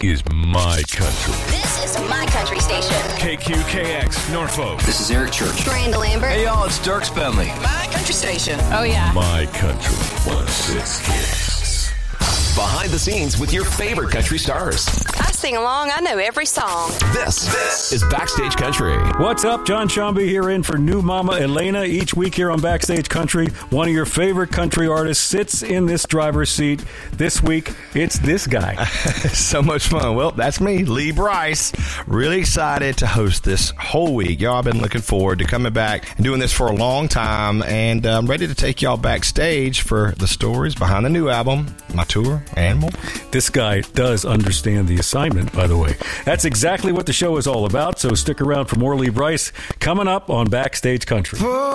is my country. This is my country station. KQKX, Norfolk. This is Eric Church. Miranda Lambert. Hey, y'all, it's Dirk Bentley. My country station. Oh, yeah. My country. 106 Behind the scenes with your favorite country stars. I sing along. I know every song. This is Backstage Country. What's up? John Shambi here in for new Mama Elena. Each week here on Backstage Country, one of your favorite country artists sits in this driver's seat. This week, it's this guy. So much fun. Well, that's me, Lee Brice. Really excited to host this whole week. Y'all, I've been looking forward to coming back and doing this for a long time, and I'm ready to take y'all backstage for the stories behind the new album, my tour, and more. This guy does understand the assignment, by the way. That's exactly what the show is all about, so stick around for more Lee Brice coming up on Backstage Country.